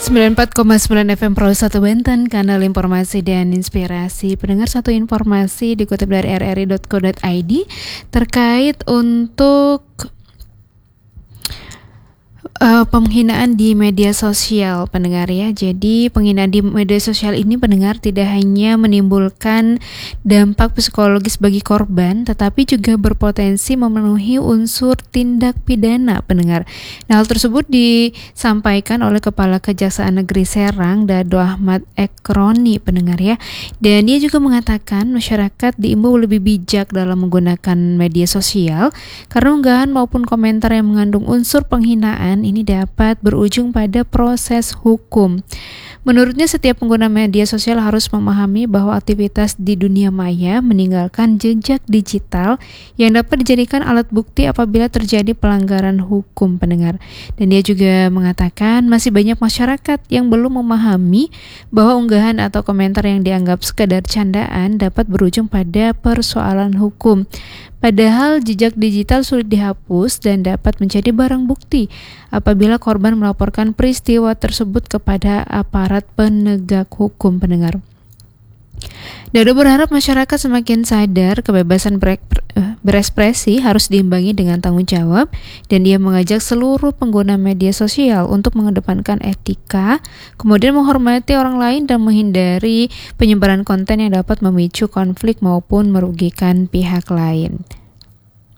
94,9 FM Pro 1 Banten, kanal informasi dan inspirasi. Pendengar, satu informasi dikutip dari rri.co.id terkait untuk penghinaan di media sosial, pendengar ya. Jadi penghinaan di media sosial ini, pendengar, tidak hanya menimbulkan dampak psikologis bagi korban, tetapi juga berpotensi memenuhi unsur tindak pidana, pendengar. Nah, hal tersebut disampaikan oleh Kepala Kejaksaan Negeri Serang, Dado Ahmad Ekroni, pendengar ya. Dan dia juga mengatakan masyarakat diimbau lebih bijak dalam menggunakan media sosial karena unggahan maupun komentar yang mengandung unsur penghinaan ini dapat berujung pada proses hukum. Menurutnya, setiap pengguna media sosial harus memahami bahwa aktivitas di dunia maya meninggalkan jejak digital yang dapat dijadikan alat bukti apabila terjadi pelanggaran hukum, pendengar. Dan dia juga mengatakan masih banyak masyarakat yang belum memahami bahwa unggahan atau komentar yang dianggap sekadar candaan dapat berujung pada persoalan hukum. Padahal jejak digital sulit dihapus dan dapat menjadi barang bukti apabila korban melaporkan peristiwa tersebut kepada aparat penegak hukum, pendengar. Dado berharap masyarakat semakin sadar kebebasan berekspresi harus diimbangi dengan tanggung jawab, dan dia mengajak seluruh pengguna media sosial untuk mengedepankan etika, kemudian menghormati orang lain dan menghindari penyebaran konten yang dapat memicu konflik maupun merugikan pihak lain.